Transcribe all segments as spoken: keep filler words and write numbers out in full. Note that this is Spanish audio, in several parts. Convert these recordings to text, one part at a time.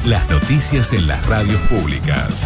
Las noticias en las radios públicas.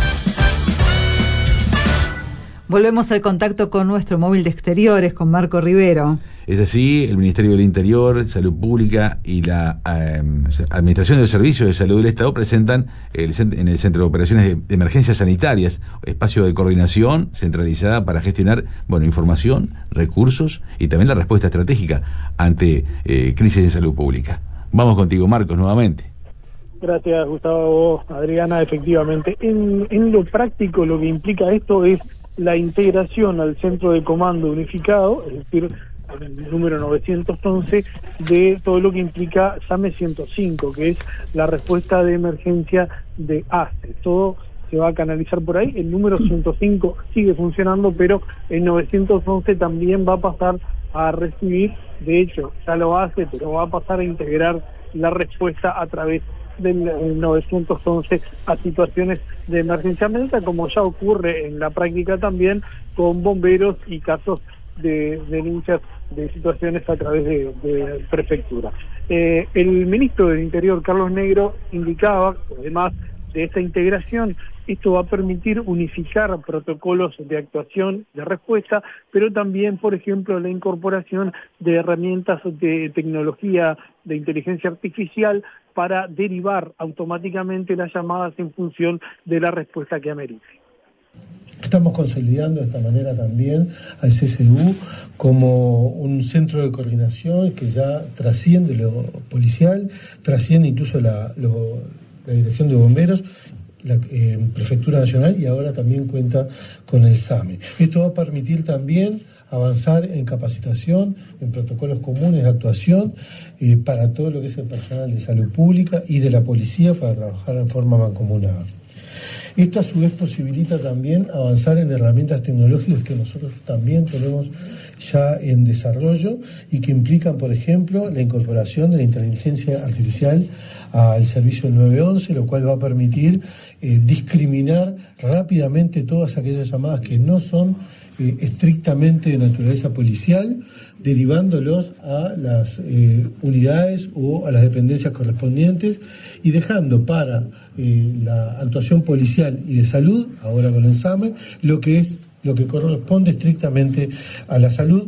Volvemos al contacto con nuestro móvil de exteriores, con Marco Rivero. Es así, el Ministerio del Interior, Salud Pública y la eh, Administración del Servicio de Salud del Estado presentan el, en el Centro de Operaciones de, de Emergencias Sanitarias, espacio de coordinación centralizada para gestionar, bueno, información, recursos y también la respuesta estratégica ante eh, crisis de salud pública. Vamos contigo, Marcos, nuevamente. Gracias, Gustavo. Adriana, efectivamente. En, en lo práctico, lo que implica esto es la integración al Centro de Comando Unificado, es decir, el número novecientos once, de todo lo que implica SAME ciento cinco, que es la respuesta de emergencia de ACE. Todo se va a canalizar por ahí. El número ciento cinco sigue funcionando, pero el novecientos once también va a pasar a recibir, de hecho, ya lo hace, pero va a pasar a integrar la respuesta a través del novecientos once a situaciones de emergencia médica, como ya ocurre en la práctica también con bomberos y casos de denuncias de situaciones a través de, de prefectura. Eh, el ministro del Interior, Carlos Negro, indicaba, además de esta integración, esto va a permitir unificar protocolos de actuación, de respuesta, pero también, por ejemplo, la incorporación de herramientas de tecnología de inteligencia artificial para derivar automáticamente las llamadas en función de la respuesta que amerite. Estamos consolidando de esta manera también al C S U como un centro de coordinación que ya trasciende lo policial, trasciende incluso la, lo, la Dirección de Bomberos, la eh, Prefectura Nacional, y ahora también cuenta con el SAME. Esto va a permitir también avanzar en capacitación, en protocolos comunes de actuación eh, para todo lo que es el personal de salud pública y de la policía para trabajar en forma mancomunada. Esto a su vez posibilita también avanzar en herramientas tecnológicas que nosotros también tenemos ya en desarrollo y que implican, por ejemplo, la incorporación de la inteligencia artificial al servicio del nueve once, lo cual va a permitir eh, discriminar rápidamente todas aquellas llamadas que no son eh, estrictamente de naturaleza policial, derivándolos a las eh, unidades o a las dependencias correspondientes y dejando para eh, la actuación policial y de salud, ahora con el SAME, lo que es lo que corresponde estrictamente a la salud.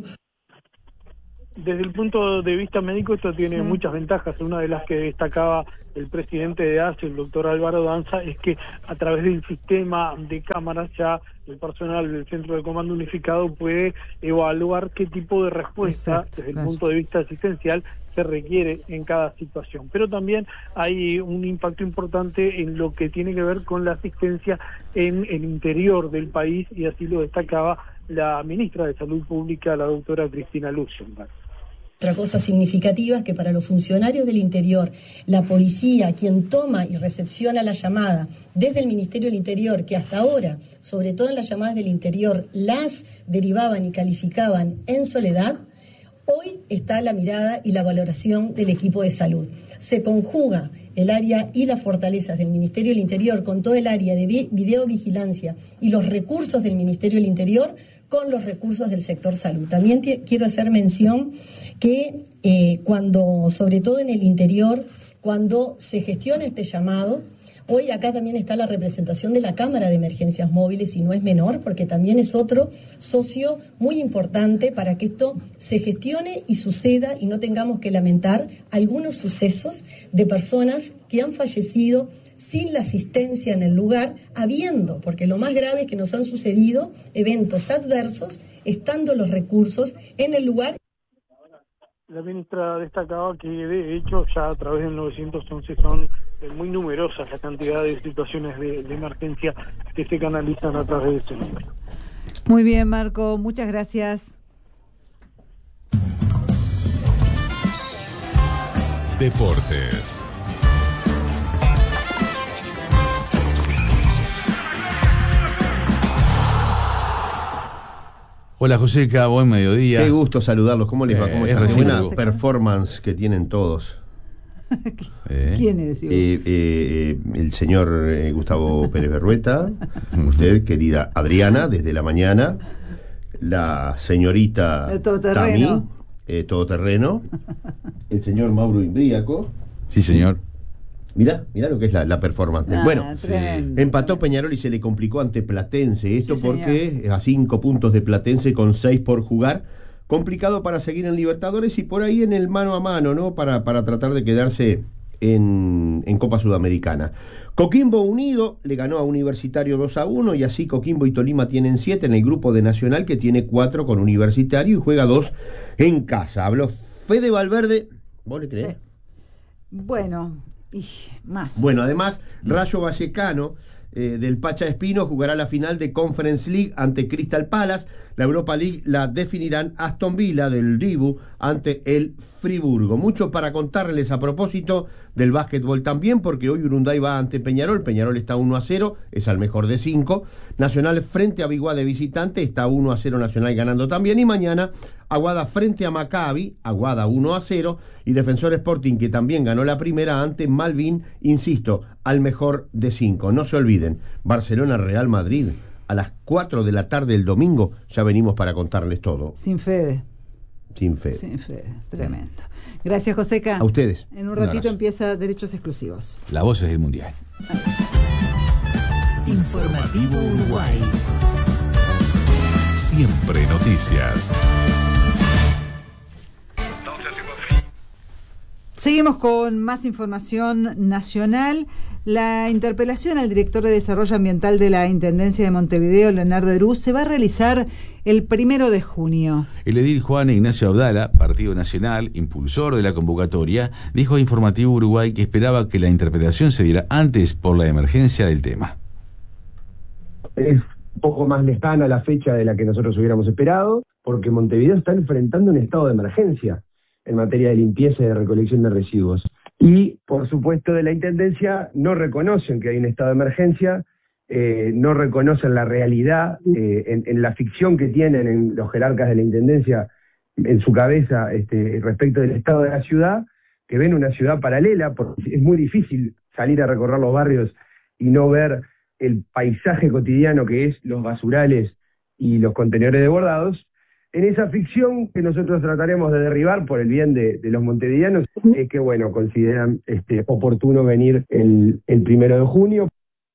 Desde el punto de vista médico esto tiene sí. muchas ventajas. Una de las que destacaba el presidente de ACE, el doctor Álvaro Danza, es que a través del sistema de cámaras ya el personal del Centro de Comando Unificado puede evaluar qué tipo de respuesta Exacto, desde claro. el punto de vista asistencial se requiere en cada situación. Pero también hay un impacto importante en lo que tiene que ver con la asistencia en el interior del país, y así lo destacaba la ministra de Salud Pública, la doctora Cristina Luxemburg. Otra cosa significativa es que para los funcionarios del interior, la policía, quien toma y recepciona la llamada desde el Ministerio del Interior, que hasta ahora, sobre todo en las llamadas del interior, las derivaban y calificaban en soledad, hoy está la mirada y la valoración del equipo de salud. Se conjuga el área y las fortalezas del Ministerio del Interior con todo el área de videovigilancia y los recursos del Ministerio del Interior con los recursos del sector salud. También te, quiero hacer mención que eh, cuando, sobre todo en el interior, cuando se gestiona este llamado, hoy acá también está la representación de la Cámara de Emergencias Móviles, y no es menor, porque también es otro socio muy importante para que esto se gestione y suceda y no tengamos que lamentar algunos sucesos de personas que han fallecido sin la asistencia en el lugar, habiendo, porque lo más grave es que nos han sucedido eventos adversos, estando los recursos en el lugar. La ministra destacaba que de hecho ya a través del novecientos once son eh, muy numerosas la cantidad de situaciones de, de emergencia que se canalizan a través de este número. Muy bien, Marco, muchas gracias. Deportes. Hola Joseca, buen mediodía. Qué gusto saludarlos, ¿cómo les va? ¿Cómo Eh, están? es Qué buena recíproco. performance que tienen todos. ¿Eh? ¿Quién es? Eh, eh, el señor eh, Gustavo Pérez Berrueta, usted, querida Adriana, desde la mañana, la señorita El todoterreno. Tami, eh, todoterreno, el señor Mauro Imbríaco. Sí, señor. Mirá, mirá lo que es la, la performance. Ah, bueno, tremendo, empató tremendo. Peñarol y se le complicó ante Platense. Esto Sí, porque a cinco puntos de Platense con seis por jugar. Complicado para seguir en Libertadores y por ahí en el mano a mano, ¿no? Para, para tratar de quedarse en, en Copa Sudamericana. Coquimbo Unido le ganó a Universitario dos a uno y así Coquimbo y Tolima tienen siete en el grupo de Nacional, que tiene cuatro con Universitario y juega dos en casa. Habló Fede Valverde. ¿Vos le creés? Sí. Bueno, y más. Bueno, además, Rayo Vallecano eh, del Pacha Espino jugará la final de Conference League ante Crystal Palace. La Europa League la definirán Aston Villa del Dibu ante el Friburgo. Mucho para contarles a propósito del básquetbol también, porque hoy Urunday va ante Peñarol. Peñarol está uno a cero, es al mejor de cinco. Nacional frente a Biguá de visitante, está uno a cero Nacional ganando también. Y mañana Aguada frente a Maccabi, Aguada uno a cero. Y Defensor Sporting, que también ganó la primera ante Malvin, insisto, al mejor de cinco. No se olviden, Barcelona-Real Madrid a las cuatro de la tarde el domingo. Ya venimos para contarles todo. Sin Fede. Sin Fede. Sin Fede, tremendo. Gracias, Joseca. A ustedes. En un Un ratito abrazo. empieza Derechos Exclusivos. Las voces del Mundial. Informativo Uruguay. Siempre noticias. Seguimos con más información nacional. La interpelación al director de Desarrollo Ambiental de la Intendencia de Montevideo, Leonardo Herú, se va a realizar el primero de junio. El edil Juan Ignacio Abdala, Partido Nacional, impulsor de la convocatoria, dijo a Informativo Uruguay que esperaba que la interpelación se diera antes por la emergencia del tema. Es un poco más lejana la fecha de la que nosotros hubiéramos esperado, porque Montevideo está enfrentando un estado de emergencia en materia de limpieza y de recolección de residuos. Y, por supuesto, de la Intendencia no reconocen que hay un estado de emergencia, eh, no reconocen la realidad, eh, en, en la ficción que tienen en los jerarcas de la Intendencia en su cabeza este, respecto del estado de la ciudad, que ven una ciudad paralela, porque es muy difícil salir a recorrer los barrios y no ver el paisaje cotidiano que es los basurales y los contenedores desbordados. En esa ficción que nosotros trataremos de derribar por el bien de, de los montevideanos, es que, bueno, consideran este, oportuno venir el, el primero de junio.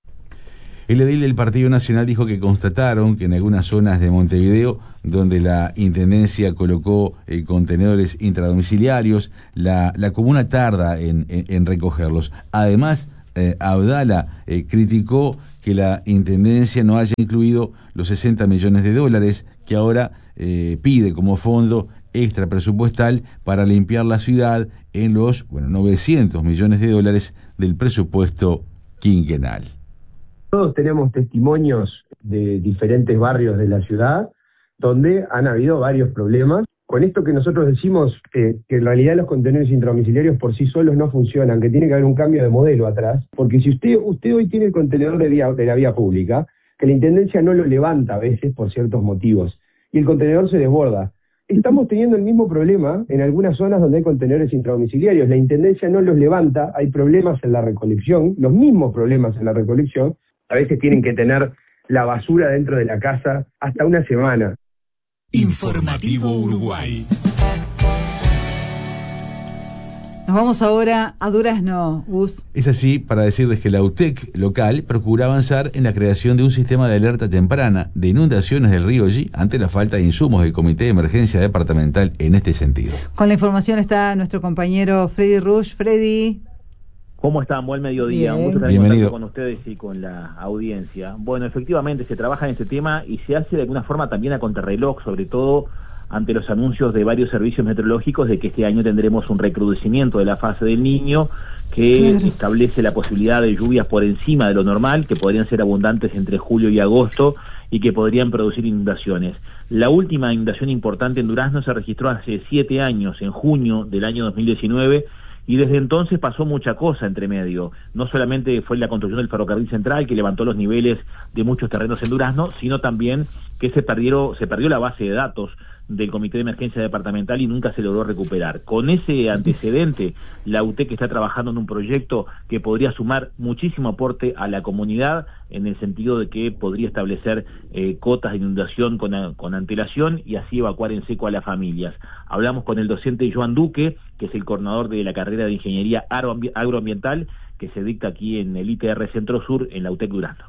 El edil del Partido Nacional dijo que constataron que en algunas zonas de Montevideo, donde la Intendencia colocó eh, contenedores intradomiciliarios, la, la comuna tarda en, en, en recogerlos. Además, eh, Abdala eh, criticó que la Intendencia no haya incluido los sesenta millones de dólares que ahora eh, pide como fondo extra presupuestal para limpiar la ciudad en los bueno novecientos millones de dólares del presupuesto quinquenal. Todos tenemos testimonios de diferentes barrios de la ciudad donde han habido varios problemas. Con esto que nosotros decimos eh, que en realidad los contenedores intradomiciliarios por sí solos no funcionan, que tiene que haber un cambio de modelo atrás, porque si usted usted hoy tiene el contenedor de, vía, de la vía pública, que la Intendencia no lo levanta a veces por ciertos motivos, y el contenedor se desborda. Estamos teniendo el mismo problema en algunas zonas donde hay contenedores intradomiciliarios. La Intendencia no los levanta, hay problemas en la recolección, los mismos problemas en la recolección. A veces tienen que tener la basura dentro de la casa hasta una semana. Informativo Uruguay. Nos vamos ahora a Durazno, Gus. Es así para decirles que la U T E C local procura avanzar en la creación de un sistema de alerta temprana de inundaciones del río G ante la falta de insumos del Comité de Emergencia Departamental en este sentido. Con la información está nuestro compañero Freddy Rush. Freddy. ¿Cómo están? Buen mediodía. Bien. Un gusto estar Bienvenido. en contacto con ustedes y con la audiencia. Bueno, efectivamente se trabaja en este tema y se hace de alguna forma también a contrarreloj, sobre todo ante los anuncios de varios servicios meteorológicos de que este año tendremos un recrudecimiento de la fase del Niño que Claro. establece la posibilidad de lluvias por encima de lo normal, que podrían ser abundantes entre julio y agosto y que podrían producir inundaciones. La última inundación importante en Durazno se registró hace siete años, en junio del año dos mil diecinueve, y desde entonces pasó mucha cosa entre medio. No solamente fue la construcción del ferrocarril central que levantó los niveles de muchos terrenos en Durazno, sino también que se perdieron, se perdió la base de datos del Comité de Emergencia Departamental y nunca se logró recuperar. Con ese antecedente, la U T E C está trabajando en un proyecto que podría sumar muchísimo aporte a la comunidad, en el sentido de que podría establecer eh, cotas de inundación con, a, con antelación y así evacuar en seco a las familias. Hablamos con el docente Joan Duque, que es el coordinador de la carrera de Ingeniería Agroambiental, que se dicta aquí en el I T R Centro Sur, en la U T E C Durazno.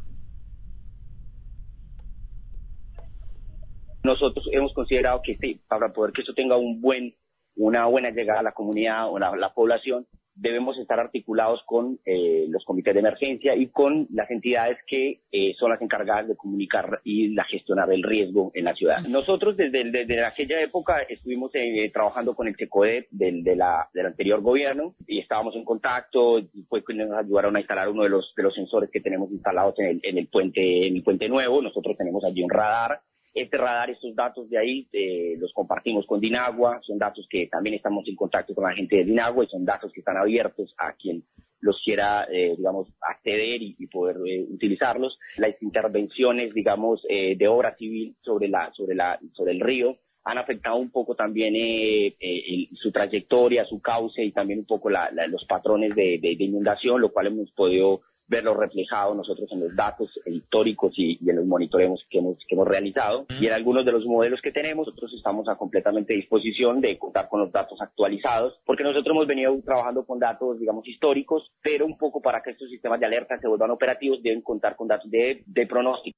Nosotros hemos considerado que este, para poder que esto tenga un buen, una buena llegada a la comunidad o la, la población, debemos estar articulados con eh, los comités de emergencia y con las entidades que eh, son las encargadas de comunicar y la gestionar el riesgo en la ciudad. Nosotros desde, desde aquella época estuvimos eh, trabajando con el SECODEP del, de la, del anterior gobierno y estábamos en contacto, y fue que nos ayudaron a instalar uno de los, de los sensores que tenemos instalados en el, en el puente, en el puente nuevo. Nosotros tenemos allí un radar. Este radar, estos datos de ahí, eh, los compartimos con Dinagua, son datos que también estamos en contacto con la gente de Dinagua y son datos que están abiertos a quien los quiera, eh, digamos, acceder y, y poder eh, utilizarlos. Las intervenciones, digamos, eh, de obra civil sobre la, sobre la, sobre el río han afectado un poco también eh, eh, el, su trayectoria, su cauce y también un poco la, la, los patrones de, de, de inundación, lo cual hemos podido verlo reflejado nosotros en los datos históricos y, y en los monitoreos que hemos, que hemos realizado. Y en algunos de los modelos que tenemos, nosotros estamos a completamente disposición de contar con los datos actualizados, porque nosotros hemos venido trabajando con datos, digamos, históricos, pero un poco para que estos sistemas de alerta se vuelvan operativos, deben contar con datos de, de pronóstico.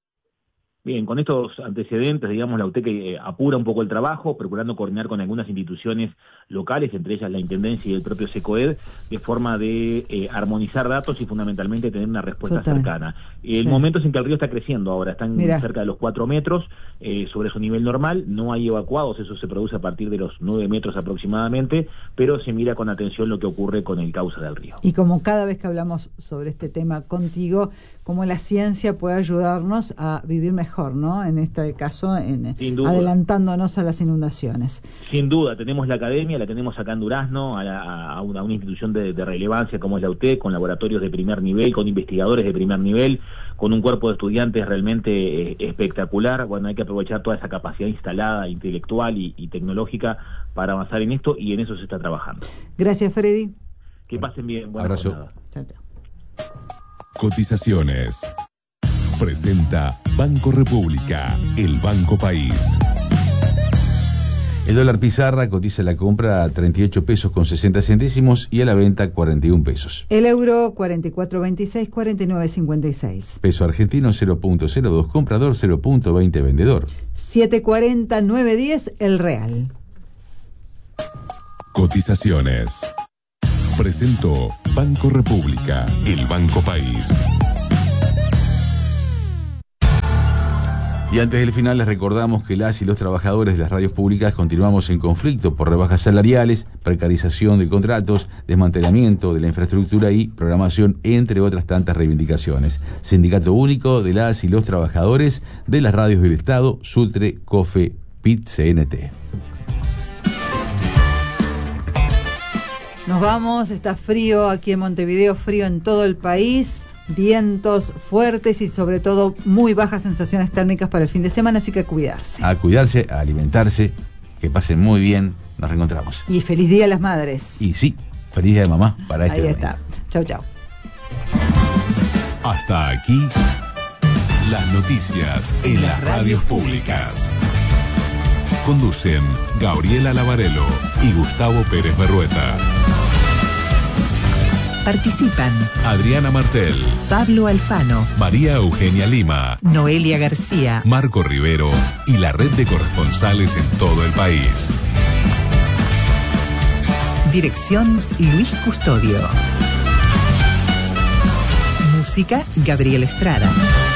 Bien, con estos antecedentes, digamos, la U T E C eh, apura un poco el trabajo, procurando coordinar con algunas instituciones locales, entre ellas la Intendencia y el propio SECOED, de forma de eh, armonizar datos y fundamentalmente tener una respuesta Total. cercana. El sí. momento es en que el río está creciendo ahora, están Mirá. cerca de los cuatro metros, eh, sobre su nivel normal, no hay evacuados, eso se produce a partir de los nueve metros aproximadamente, pero se mira con atención lo que ocurre con el cauce del río. Y como cada vez que hablamos sobre este tema contigo, cómo la ciencia puede ayudarnos a vivir mejor, ¿no? En este caso, en, adelantándonos a las inundaciones. Sin duda, tenemos la academia, la tenemos acá en Durazno, a, la, a, una, a una institución de, de relevancia como es la U T E C, con laboratorios de primer nivel, con investigadores de primer nivel, con un cuerpo de estudiantes realmente eh, espectacular. Bueno, hay que aprovechar toda esa capacidad instalada, intelectual y, y tecnológica para avanzar en esto, y en eso se está trabajando. Gracias, Freddy. Que pasen bien. Buena abrazo. jornada. Chao, chao. Cotizaciones. Presenta Banco República, el Banco País. El dólar pizarra cotiza la compra a treinta y ocho pesos con sesenta centésimos y a la venta cuarenta y un pesos. El euro cuarenta y cuatro veintiséis, cuarenta y nueve cincuenta y seis. Peso argentino cero punto cero dos comprador, cero punto veinte vendedor. siete cuarenta, nueve diez el real. Cotizaciones. Presentó Banco República, el Banco País. Y antes del final les recordamos que las y los trabajadores de las radios públicas continuamos en conflicto por rebajas salariales, precarización de contratos, desmantelamiento de la infraestructura y programación, entre otras tantas reivindicaciones. Sindicato Único de las y los trabajadores de las radios del Estado, SUTRE, COFE, P I T, C N T. Nos vamos, está frío aquí en Montevideo, frío en todo el país, vientos fuertes y sobre todo muy bajas sensaciones térmicas para el fin de semana, así que a cuidarse. A cuidarse, a alimentarse, que pasen muy bien, nos reencontramos. Y feliz día a las madres. Y sí, feliz día de mamá para este Ahí domingo. está. Chau, chau. Hasta aquí, las noticias en las radios públicas. Conducen Gabriela Lavarello y Gustavo Pérez Berrueta. Participan Adriana Martel, Pablo Alfano, María Eugenia Lima, Noelia García, Marco Rivero y la red de corresponsales en todo el país. Dirección Luis Custodio. Música Gabriel Estrada.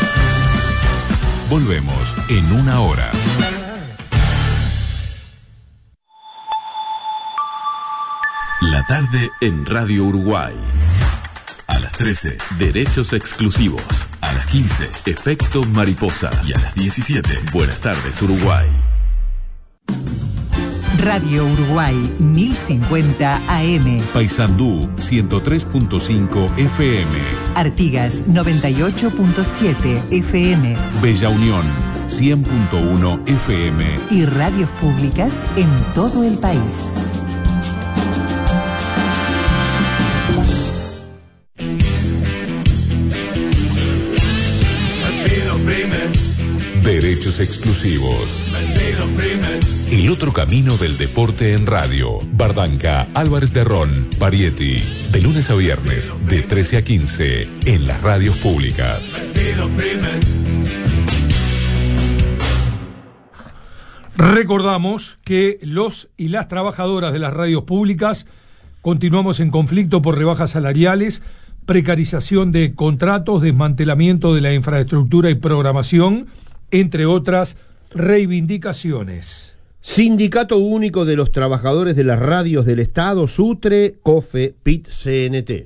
Volvemos en una hora. La tarde en Radio Uruguay. A las trece, Derechos Exclusivos. A las quince, Efecto Mariposa. Y a las diecisiete, Buenas tardes Uruguay. Radio Uruguay mil cincuenta A M. Paysandú ciento tres punto cinco F M. Artigas noventa y ocho punto siete F M. Bella Unión cien punto uno F M. Y radios públicas en todo el país. Derechos Derechos exclusivos. El otro camino del deporte en radio. Bardanca, Álvarez de Ron, Parietti. De lunes a viernes, de trece a quince, en las radios públicas. Recordamos que los y las trabajadoras de las radios públicas continuamos en conflicto por rebajas salariales, precarización de contratos, desmantelamiento de la infraestructura y programación, entre otras reivindicaciones. Sindicato Único de los Trabajadores de las Radios del Estado, SUTRE, COFE, P I T, C N T.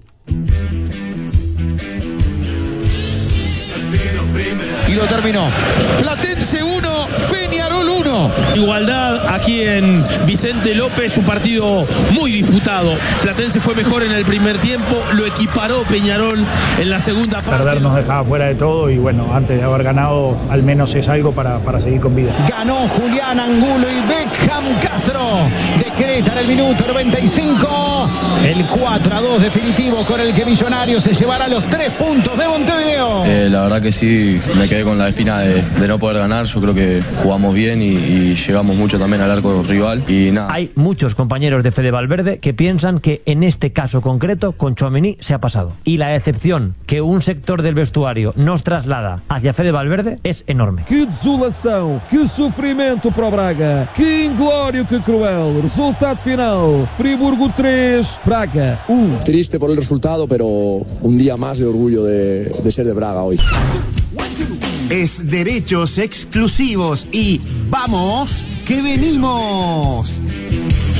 Y lo terminó. Platense uno, Peñarol uno. Igualdad aquí en Vicente López, un partido muy disputado. Platense fue mejor en el primer tiempo, lo equiparó Peñarol en la segunda parte. Perder nos dejaba fuera de todo y bueno, antes de haber ganado, al menos es algo para, para seguir con vida. Ganó Julián Angulo y Beckham Castro. Decretan el minuto noventa y cinco. El cuatro a dos definitivo con el que Millonarios se llevará los tres puntos de Montevideo. Eh, la verdad que sí, me quedé con la espina de, de no poder ganar. Yo creo que jugamos bien y, y llegamos mucho también al arco rival y nada. Hay muchos compañeros de Fede Valverde que piensan que en este caso concreto con Tchouaméni se ha pasado. Y la decepción que un sector del vestuario nos traslada hacia Fede Valverde es enorme. Que desolação, que sofrimento para o Braga, que inglório, que cruel. Resultado final, Friburgo tres, Braga uno. Triste por el resultado, pero un día más de orgullo de, de ser de Braga hoy. Es derechos exclusivos y ¡vamos que venimos!